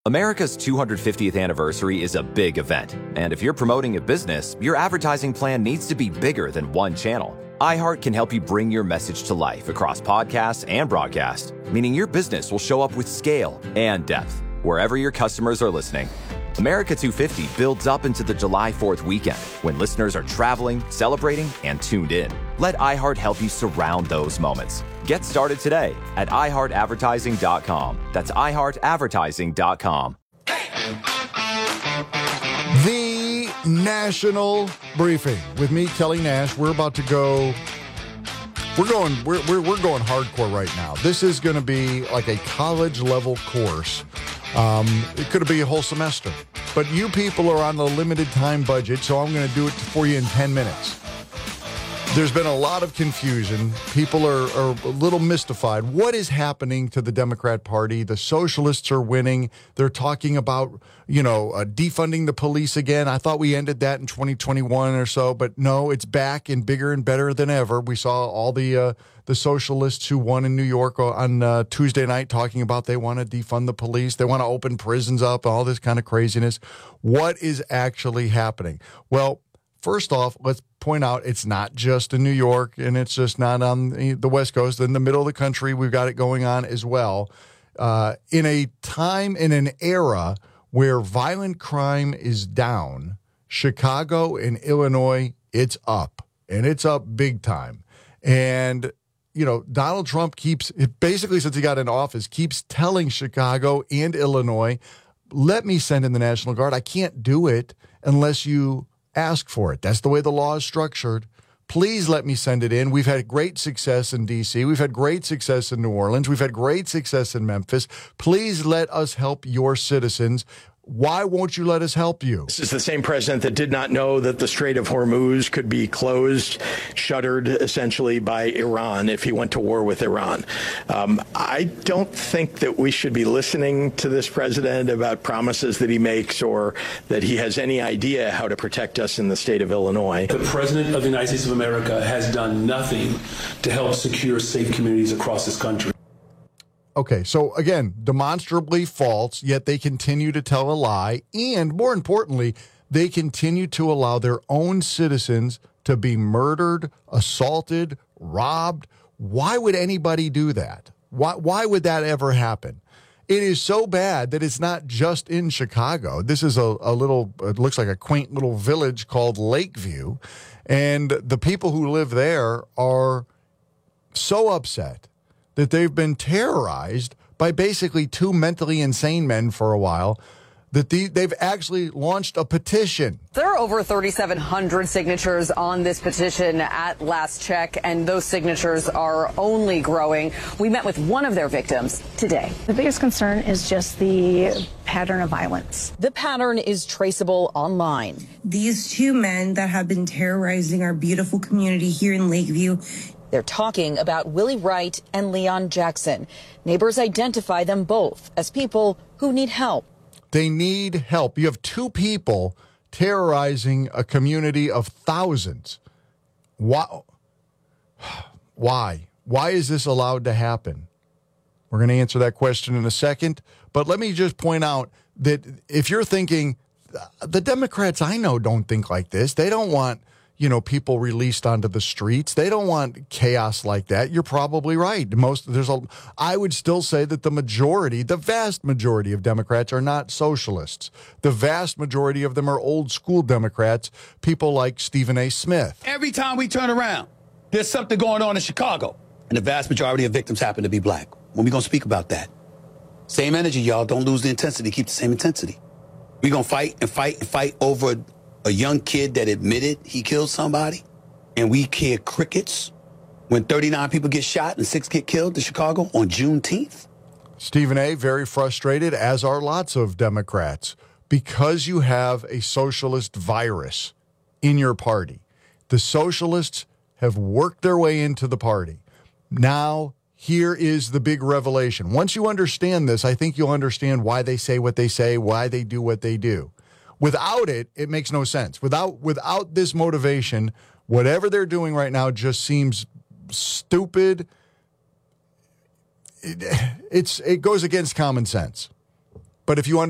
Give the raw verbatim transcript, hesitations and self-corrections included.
America's two hundred fiftieth anniversary is a big event, and if you're promoting a business, your advertising plan needs to be bigger than one channel. iHeart can help you bring your message to life across podcasts and broadcast, meaning your business will show up with scale and depth wherever your customers are listening. America two fifty builds up into the July fourth weekend when listeners are traveling, celebrating, and tuned in. Let iHeart help you surround those moments. Get started today at i heart advertising dot com. That's i heart advertising dot com. The National Briefing with me, Kelly Nash. We're about to go. We're going. We're we're, we're going hardcore right now. This is going to be like a college level course. Um, it could be a whole semester, but you people are on the limited time budget, so I'm going to do it for you in ten minutes. There's been a lot of confusion. People are, are a little mystified. What is happening to the Democrat Party? The socialists are winning. They're talking about, you know, uh, defunding the police again. I thought we ended that in twenty twenty-one or so, but no, it's back and bigger and better than ever. We saw all the uh, the socialists who won in New York on uh, Tuesday night talking about they want to defund the police. They want to open prisons up, all this kind of craziness. What is actually happening? Well, first off, let's point out it's not just in New York, and it's just not on the West Coast. In the middle of the country, we've got it going on as well. Uh, in a time, in an era where violent crime is down, Chicago and Illinois, it's up, and it's up big time. And, you know, Donald Trump keeps, basically since he got into office, keeps telling Chicago and Illinois, let me send in the National Guard. I can't do it unless you ask for it. That's the way the law is structured. Please let me send it in. We've had great success in D C. We've had great success in New Orleans. We've had great success in Memphis. Please let us help your citizens. Why won't you let us help you? This is the same president that did not know that the Strait of Hormuz could be closed, shuttered essentially by Iran if he went to war with Iran. Um, I don't think that we should be listening to this president about promises that he makes or that he has any idea how to protect us in the state of Illinois. The president of the United States of America has done nothing to help secure safe communities across this country. Okay, so again, demonstrably false, yet they continue to tell a lie. And more importantly, they continue to allow their own citizens to be murdered, assaulted, robbed. Why would anybody do that? Why, why would that ever happen? It is so bad that it's not just in Chicago. This is a, a little, it looks like a quaint little village called Lakeview. And the people who live there are so upset that they've been terrorized by basically two mentally insane men for a while, that the, they've actually launched a petition. There are over thirty-seven hundred signatures on this petition at last check, and those signatures are only growing. We met with one of their victims today. The biggest concern is just the pattern of violence. The pattern is traceable online. These two men that have been terrorizing our beautiful community here in Lakeview. They're talking about Willie Wright and Leon Jackson. Neighbors identify them both as people who need help. They need help. You have two people terrorizing a community of thousands. Why? Why? Why is this allowed to happen? We're going to answer that question in a second. But let me just point out that if you're thinking, the Democrats I know don't think like this. They don't want, you know, people released onto the streets. They don't want chaos like that. You're probably right. Most there's a I would still say that the majority, the vast majority of Democrats are not socialists. The vast majority of them are old school Democrats, people like Stephen A. Smith. Every time we turn around, there's something going on in Chicago, and the vast majority of victims happen to be black. When we going to speak about that? Same energy, y'all. Don't lose the intensity. Keep the same intensity. We're going to fight and fight and fight over a young kid that admitted he killed somebody, and we hear crickets when thirty-nine people get shot and six get killed in Chicago on Juneteenth. Stephen A., very frustrated, as are lots of Democrats, because you have a socialist virus in your party. The socialists have worked their way into the party. Now, here is the big revelation. Once you understand this, I think you'll understand why they say what they say, why they do what they do. Without it, it makes no sense. Without without this motivation, whatever they're doing right now just seems stupid. It, it's it goes against common sense. But if you understand